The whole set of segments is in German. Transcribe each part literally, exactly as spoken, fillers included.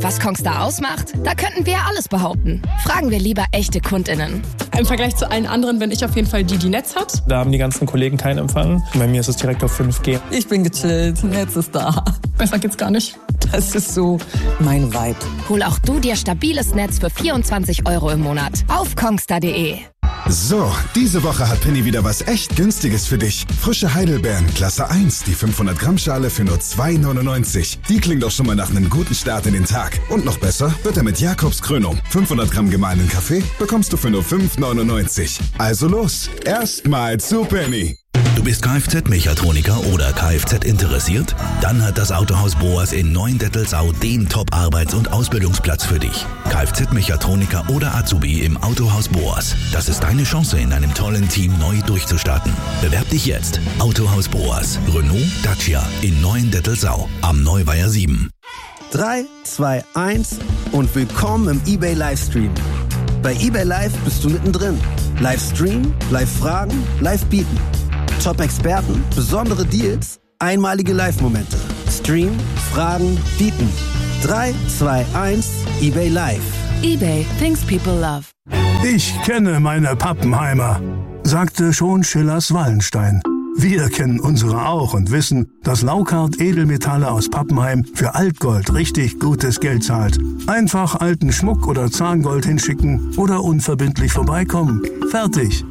Was Kongstar ausmacht? Da könnten wir alles behaupten. Fragen wir lieber echte KundInnen. Im Vergleich zu allen anderen bin ich auf jeden Fall die, die Netz hat. Da haben die ganzen Kollegen keinen Empfang. Bei mir ist es direkt auf fünf G. Ich bin gechillt, Netz ist da. Besser geht's gar nicht. Das ist so mein Vibe. Hol auch du dir stabiles Netz für vierundzwanzig Euro im Monat auf kongstar punkt de. So, diese Woche hat Penny wieder was echt Günstiges für dich. Frische Heidelbeeren, Klasse eins, die fünfhundert Gramm Schale für nur zwei neunundneunzig. Die klingt doch schon mal nach einem guten Start in den Tag. Und noch besser wird er mit Jakobs Krönung. fünfhundert Gramm gemahlenen Kaffee bekommst du für nur fünf neunundneunzig. Also los, erstmal zu Penny. Du bist Kfz-Mechatroniker oder Kfz interessiert? Dann hat das Autohaus Boas in Neuendettelsau den Top-Arbeits- und Ausbildungsplatz für dich. Kfz-Mechatroniker oder Azubi im Autohaus Boas. Das ist deine Chance, in einem tollen Team neu durchzustarten. Bewerb dich jetzt. Autohaus Boas. Renault, Dacia in Neuendettelsau am Neuweiher sieben. drei, zwei, eins und willkommen im eBay Livestream. Bei eBay Live bist du mittendrin. Livestream, Live-Fragen, Live-Bieten. Top-Experten, besondere Deals, einmalige Live-Momente. Stream, Fragen, Bieten. drei, zwei, eins, eBay Live. eBay, things people love. Ich kenne meine Pappenheimer, sagte schon Schillers Wallenstein. Wir kennen unsere auch und wissen, dass Laukart Edelmetalle aus Pappenheim für Altgold richtig gutes Geld zahlt. Einfach alten Schmuck oder Zahngold hinschicken oder unverbindlich vorbeikommen. Fertig.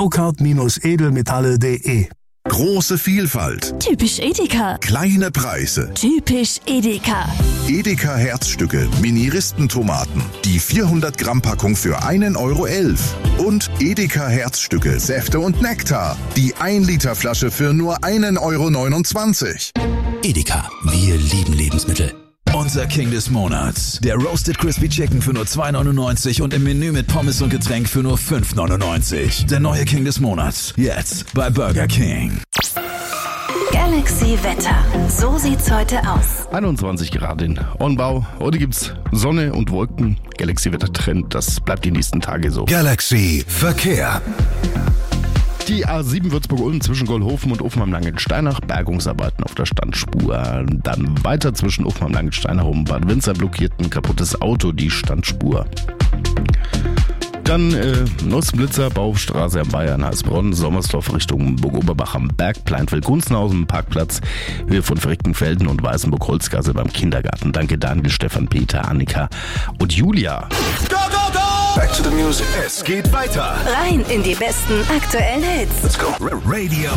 Laukart-edelmetalle punkt de. Große Vielfalt. Typisch Edeka. Kleine Preise. Typisch Edeka. Edeka Herzstücke, Mini-Ristentomaten. Die vierhundert Gramm Packung für einen Euro elf. Und Edeka Herzstücke, Säfte und Nektar. Die ein Liter Flasche für nur einen Euro neunundzwanzig. Edeka, wir lieben Lebensmittel. Unser King des Monats. Der Roasted Crispy Chicken für nur zwei neunundneunzig und im Menü mit Pommes und Getränk für nur fünf neunundneunzig. Der neue King des Monats. Jetzt bei Burger King. Galaxy Wetter. So sieht's heute aus. einundzwanzig Grad in Onbau. Heute gibt's Sonne und Wolken. Galaxy Wetter Trend. Das bleibt die nächsten Tage so. Galaxy Verkehr. Die A sieben Würzburg-Ulm zwischen Goldhofen und Uffenheim-Langensteinach, Bergungsarbeiten auf der Standspur. Dann weiter zwischen Uffenheim-Langensteinach und Bad Windsheim blockiert ein kaputtes Auto die Standspur. Dann äh, Nussblitzer, Baustraße am Bayern, Heißbronn, Sommersdorf Richtung Burg-Oberbach am Berg, Pleinfeld-Gunzenhausen, Parkplatz, Höhe von Frickenfelden und Weißenburg-Holzgasse beim Kindergarten. Danke Daniel, Stefan, Peter, Annika und Julia. Go, go, go! Back to the music. Es geht weiter. Rein in die besten aktuellen Hits. Let's go. Radio